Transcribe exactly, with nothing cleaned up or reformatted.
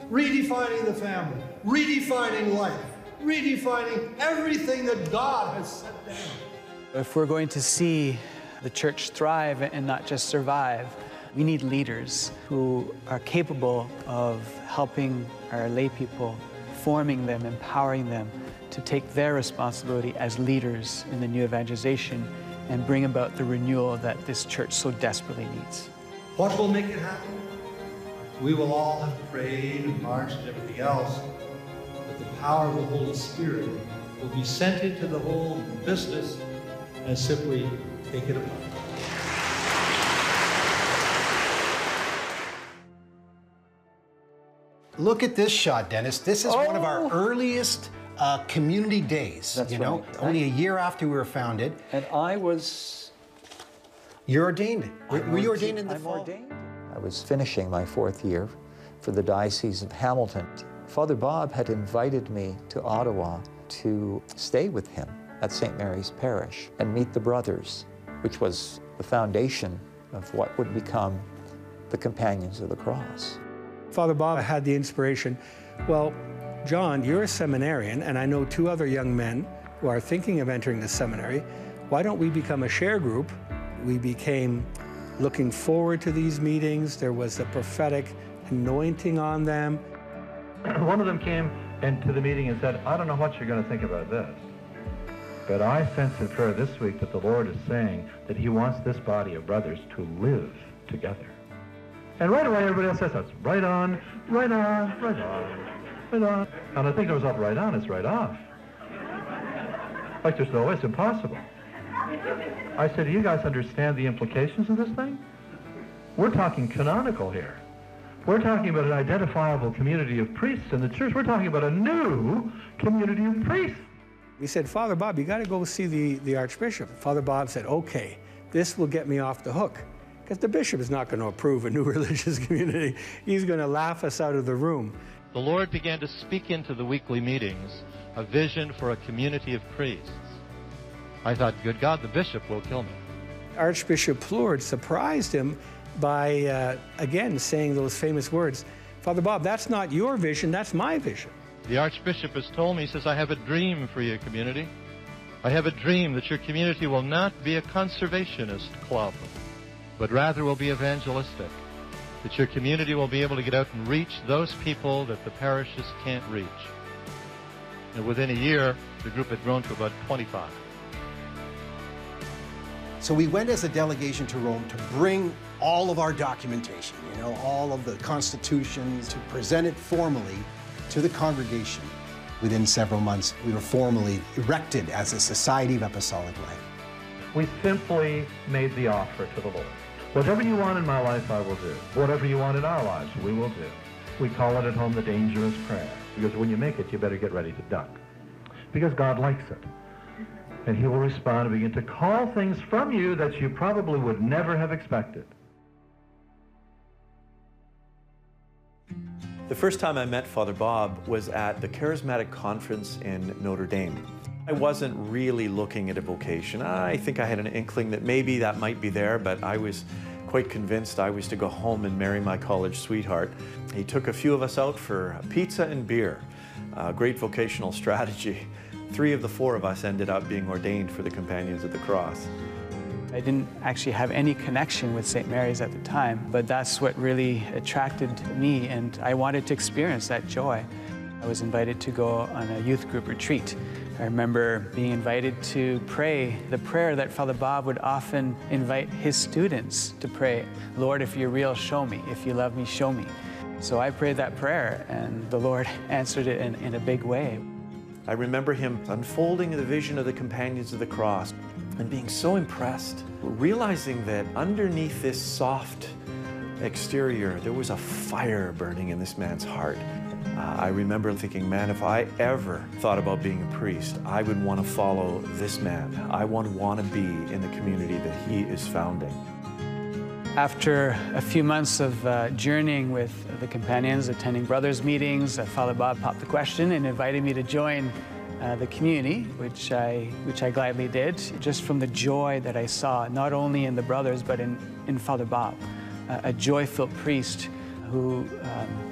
redefining the family, redefining life, redefining everything that God has set down. If we're going to see the church thrive and not just survive, we need leaders who are capable of helping our lay people, forming them, empowering them to take their responsibility as leaders in the new evangelization and bring about the renewal that this church so desperately needs. What will make it happen? We will all have prayed and marched and everything else, but the power of the Holy Spirit will be sent into the whole business and simply take it apart. Look at this shot, Dennis. This is oh. one of our earliest uh, community days. That's you know, right. only a year after we were founded. And I was... You're ordained. Were, were you ordained in the I'm fall? Ordained. I was finishing my fourth year for the Diocese of Hamilton. Father Bob had invited me to Ottawa to stay with him at Saint Mary's Parish and meet the brothers, which was the foundation of what would become the Companions of the Cross. Father Bob had the inspiration, well, John, you're a seminarian, and I know two other young men who are thinking of entering the seminary. Why don't we become a share group? We became looking forward to these meetings. There was a prophetic anointing on them. One of them came into the meeting and said, I don't know what you're going to think about this, but I sense in prayer this week that the Lord is saying that he wants this body of brothers to live together. And right away, everybody else says, that's right on, right on, right on, right on. And I think it was not right on, it's right off. Like there's no way, it's impossible. I said, do you guys understand the implications of this thing? We're talking canonical here. We're talking about an identifiable community of priests in the church. We're talking about a new community of priests. We said, Father Bob, you got to go see the, the Archbishop. Father Bob said, okay, this will get me off the hook. Because the bishop is not going to approve a new religious community. He's going to laugh us out of the room. The Lord began to speak into the weekly meetings a vision for a community of priests. I thought, good God, the bishop will kill me. Archbishop Plourde surprised him by, uh, again, saying those famous words, Father Bob, that's not your vision, that's my vision. The Archbishop has told me, he says, I have a dream for your community. I have a dream that your community will not be a conservationist club, but rather will be evangelistic, that your community will be able to get out and reach those people that the parishes can't reach. And within a year, the group had grown to about twenty-five. So we went as a delegation to Rome to bring all of our documentation, you know, all of the constitutions, to present it formally to the congregation. Within several months, we were formally erected as a Society of Apostolic Life. We simply made the offer to the Lord. Whatever you want in my life, I will do. Whatever you want in our lives, we will do. We call it at home the dangerous prayer, because when you make it, you better get ready to duck, because God likes it. And he will respond and begin to call things from you that you probably would never have expected. The first time I met Father Bob was at the Charismatic Conference in Notre Dame. I wasn't really looking at a vocation. I think I had an inkling that maybe that might be there, but I was quite convinced I was to go home and marry my college sweetheart. He took a few of us out for pizza and beer. Uh, great vocational strategy. Three of the four of us ended up being ordained for the Companions of the Cross. I didn't actually have any connection with Saint Mary's at the time, but that's what really attracted me, and I wanted to experience that joy. I was invited to go on a youth group retreat. I remember being invited to pray the prayer that Father Bob would often invite his students to pray. Lord, if you're real, show me. If you love me, show me. So I prayed that prayer, and the Lord answered it in, in a big way. I remember him unfolding the vision of the Companions of the Cross and being so impressed, realizing that underneath this soft exterior, there was a fire burning in this man's heart. Uh, I remember thinking, man, if I ever thought about being a priest, I would want to follow this man. I would want to be in the community that he is founding. After a few months of uh, journeying with the Companions, attending brothers' meetings, uh, Father Bob popped the question and invited me to join uh, the community, which I, which I gladly did, just from the joy that I saw, not only in the brothers, but in, in Father Bob, uh, a joy-filled priest who um,